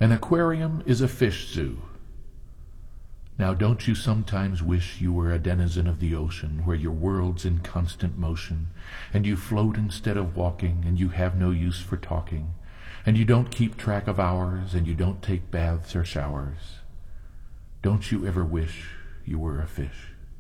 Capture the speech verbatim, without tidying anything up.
An aquarium is a fish zoo. Now don't you sometimes wish you were a denizen of the ocean, where your world's in constant motion, and you float instead of walking, and you have no use for talking, and you don't keep track of hours, and you don't take baths or showers? Don't you ever wish you were a fish?